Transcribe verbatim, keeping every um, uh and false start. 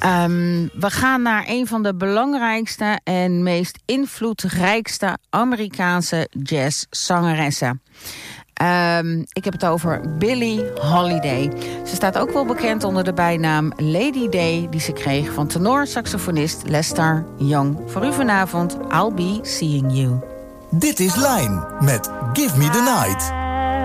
Um, we gaan naar een van de belangrijkste en meest invloedrijkste Amerikaanse jazzzangeressen. Um, ik heb het over Billie Holiday. Ze staat ook wel bekend onder de bijnaam Lady Day, die ze kreeg van tenor-saxofonist Lester Young. Voor u vanavond, I'll Be Seeing You. Dit is Line met Give Me The Night.